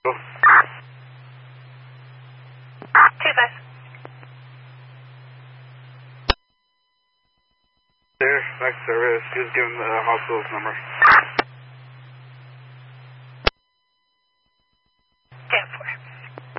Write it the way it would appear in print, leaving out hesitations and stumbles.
There, next service. Just give him the hospital's number.